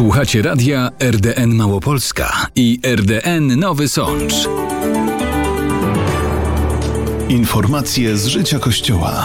Słuchacie radia RDN Małopolska i RDN Nowy Sącz. Informacje z życia Kościoła.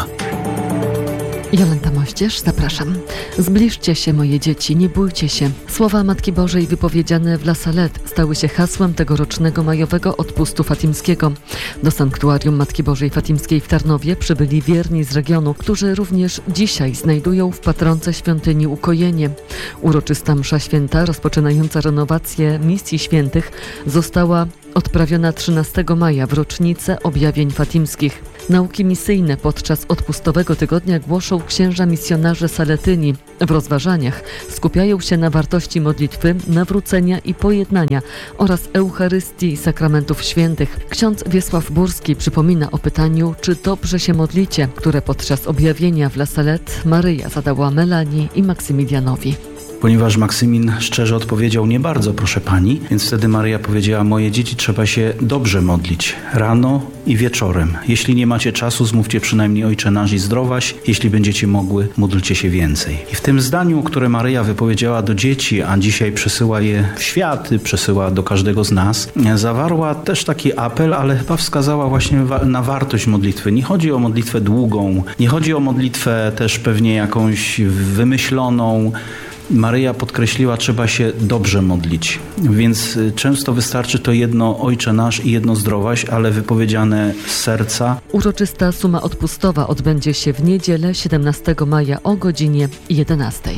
Jolanta Moździerz, zapraszam. Zbliżcie się, moje dzieci, nie bójcie się. Słowa Matki Bożej wypowiedziane w La Salette stały się hasłem tegorocznego majowego odpustu fatimskiego. Do sanktuarium Matki Bożej Fatimskiej w Tarnowie przybyli wierni z regionu, którzy również dzisiaj znajdują w patronce świątyni ukojenie. Uroczysta msza święta, rozpoczynająca renowację misji świętych, została odprawiona 13 maja w rocznicę objawień fatimskich. Nauki misyjne podczas odpustowego tygodnia głoszą księża misjonarze saletyni. W rozważaniach skupiają się na wartości modlitwy, nawrócenia i pojednania oraz Eucharystii i sakramentów świętych. Ksiądz Wiesław Burski przypomina o pytaniu, czy dobrze się modlicie, które podczas objawienia w La Salette Maryja zadała Melanii i Maksymilianowi. Ponieważ Maksymin szczerze odpowiedział: nie bardzo, proszę pani, więc wtedy Maryja powiedziała: moje dzieci, trzeba się dobrze modlić, rano i wieczorem. Jeśli nie macie czasu, zmówcie przynajmniej Ojcze nasz i zdrowaś, jeśli będziecie mogły, módlcie się więcej. I w tym zdaniu, które Maryja wypowiedziała do dzieci, a dzisiaj przesyła je w świat, przesyła do każdego z nas, zawarła też taki apel, ale chyba wskazała właśnie na wartość modlitwy. Nie chodzi o modlitwę długą, nie chodzi o modlitwę też pewnie jakąś wymyśloną. Maryja podkreśliła, trzeba się dobrze modlić, więc często wystarczy to jedno Ojcze nasz i jedno zdrowaś, ale wypowiedziane z serca. Uroczysta suma odpustowa odbędzie się w niedzielę 17 maja o godzinie 11.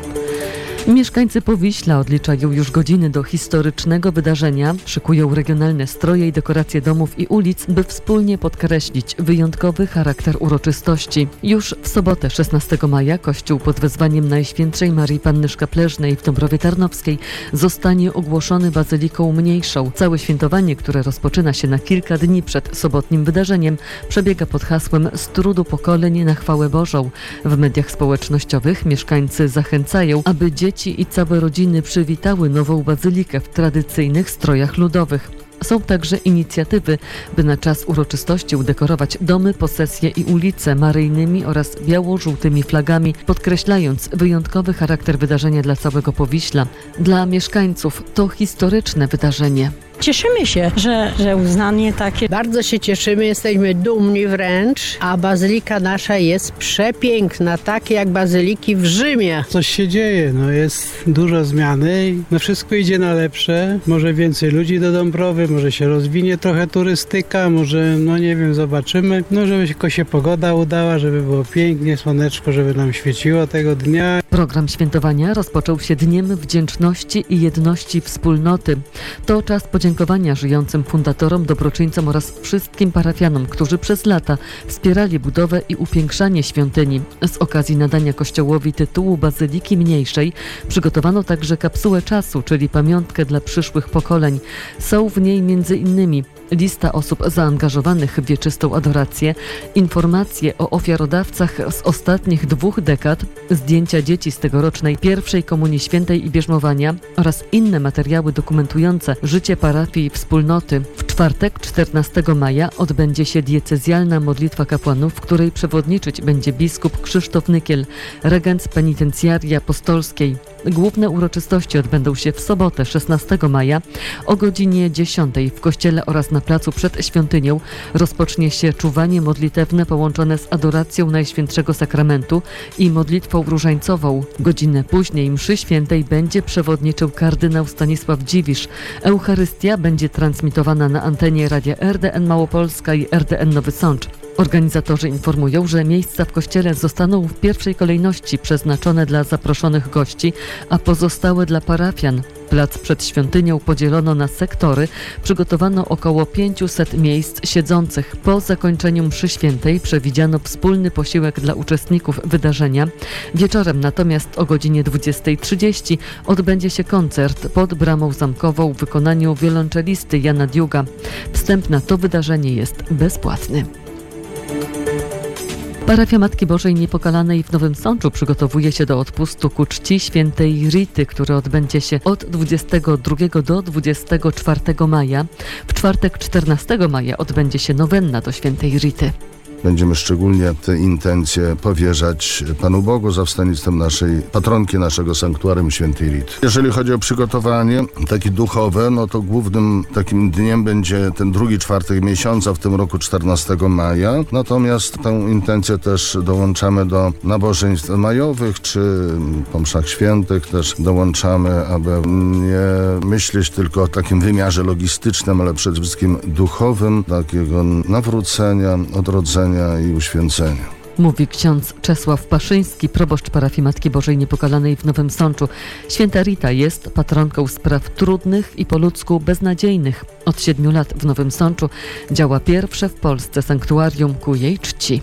Mieszkańcy Powiśla odliczają już godziny do historycznego wydarzenia, szykują regionalne stroje i dekoracje domów i ulic, by wspólnie podkreślić wyjątkowy charakter uroczystości. Już w sobotę 16 maja kościół pod wezwaniem Najświętszej Marii Panny Szkapleżnej w Dąbrowie Tarnowskiej zostanie ogłoszony bazyliką mniejszą. Całe świętowanie, które rozpoczyna się na kilka dni przed sobotnim wydarzeniem, przebiega pod hasłem z trudu pokoleń na chwałę Bożą. W mediach społecznościowych mieszkańcy zachęcają, aby dzieci i całe rodziny przywitały nową bazylikę w tradycyjnych strojach ludowych. Są także inicjatywy, by na czas uroczystości udekorować domy, posesje i ulice maryjnymi oraz biało-żółtymi flagami, podkreślając wyjątkowy charakter wydarzenia dla całego Powiśla. Dla mieszkańców to historyczne wydarzenie. Cieszymy się, że uznanie takie. Bardzo się cieszymy, jesteśmy dumni wręcz, a bazylika nasza jest przepiękna, takie jak bazyliki w Rzymie. Coś się dzieje, jest dużo zmiany, wszystko idzie na lepsze, może więcej ludzi do Dąbrowy, może się rozwinie trochę turystyka, może, nie wiem, zobaczymy, żeby się pogoda udała, żeby było pięknie, słoneczko, żeby nam świeciło tego dnia. Program świętowania rozpoczął się Dniem Wdzięczności i Jedności Wspólnoty. To czas podziękowania żyjącym fundatorom, dobroczyńcom oraz wszystkim parafianom, którzy przez lata wspierali budowę i upiększanie świątyni. Z okazji nadania kościołowi tytułu Bazyliki Mniejszej przygotowano także kapsułę czasu, czyli pamiątkę dla przyszłych pokoleń. Są w niej m.in. lista osób zaangażowanych w wieczystą adorację, informacje o ofiarodawcach z ostatnich 2 dekad, zdjęcia dzieci z tegorocznej pierwszej komunii świętej i bierzmowania oraz inne materiały dokumentujące życie parafii i wspólnoty. W czwartek, 14 maja, odbędzie się diecezjalna modlitwa kapłanów, w której przewodniczyć będzie biskup Krzysztof Nykiel, regent penitencjarii apostolskiej. Główne uroczystości odbędą się w sobotę, 16 maja o godzinie 10 w kościele oraz na placu przed świątynią. Rozpocznie się czuwanie modlitewne połączone z adoracją Najświętszego Sakramentu i modlitwą różańcową. Godzinę później mszy świętej będzie przewodniczył kardynał Stanisław Dziwisz. Eucharystia będzie transmitowana na antenie radia RDN Małopolska i RDN Nowy Sącz. Organizatorzy informują, że miejsca w kościele zostaną w pierwszej kolejności przeznaczone dla zaproszonych gości, a pozostałe dla parafian. Plac przed świątynią podzielono na sektory, przygotowano około 500 miejsc siedzących. Po zakończeniu mszy świętej przewidziano wspólny posiłek dla uczestników wydarzenia. Wieczorem natomiast o godzinie 20:30 odbędzie się koncert pod Bramą Zamkową w wykonaniu wiolonczelisty Jana Diuga. Wstęp na to wydarzenie jest bezpłatny. Parafia Matki Bożej Niepokalanej w Nowym Sączu przygotowuje się do odpustu ku czci świętej Rity, który odbędzie się od 22 do 24 maja. W czwartek 14 maja odbędzie się nowenna do świętej Rity. będziemy szczególnie te intencje powierzać Panu Bogu za wstanictwem naszej patronki, naszego sanktuarium Świętej Rity. Jeżeli chodzi o przygotowanie takie duchowe, no to głównym takim dniem będzie ten drugi czwartek miesiąca, w tym roku 14 maja. Natomiast tę intencję też dołączamy do nabożeństw majowych, czy po mszach świętych też dołączamy, aby nie myśleć tylko o takim wymiarze logistycznym, ale przede wszystkim duchowym, takiego nawrócenia, odrodzenia i uświęcenia. Mówi ksiądz Czesław Paszyński, proboszcz parafii Matki Bożej Niepokalanej w Nowym Sączu. Święta Rita jest patronką spraw trudnych i po ludzku beznadziejnych. Od 7 lat w Nowym Sączu działa pierwsze w Polsce sanktuarium ku jej czci.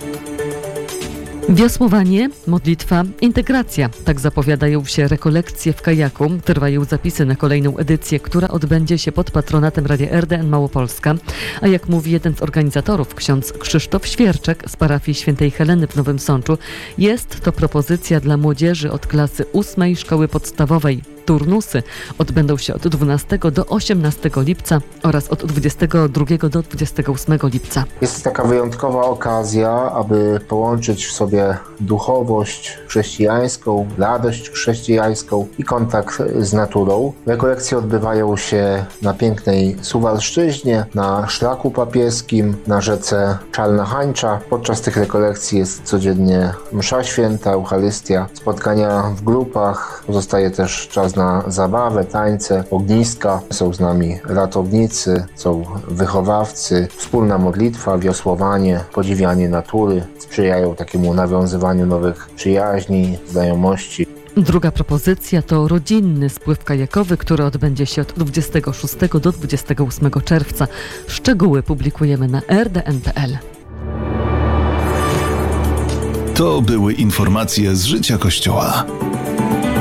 Wiosłowanie, modlitwa, integracja. Tak zapowiadają się rekolekcje w kajaku. Trwają zapisy na kolejną edycję, która odbędzie się pod patronatem Radia RDN Małopolska. A jak mówi jeden z organizatorów, ksiądz Krzysztof Świerczek z parafii Świętej Heleny w Nowym Sączu, jest to propozycja dla młodzieży od klasy 8 szkoły podstawowej. Turnusy odbędą się od 12 do 18 lipca oraz od 22 do 28 lipca. Jest taka wyjątkowa okazja, aby połączyć w sobie duchowość chrześcijańską, radość chrześcijańską i kontakt z naturą. Rekolekcje odbywają się na pięknej Suwalszczyźnie, na Szlaku Papieskim, na rzece Czarna Hańcza. Podczas tych rekolekcji jest codziennie msza święta, Eucharystia, spotkania w grupach. Pozostaje też czas na zabawę, tańce, ogniska. Są z nami ratownicy, są wychowawcy, wspólna modlitwa, wiosłowanie, podziwianie natury. Sprzyjają takiemu nawiązywaniu nowych przyjaźni, znajomości. Druga propozycja to rodzinny spływ kajakowy, który odbędzie się od 26 do 28 czerwca. Szczegóły publikujemy na rdn.pl. To były informacje z życia Kościoła.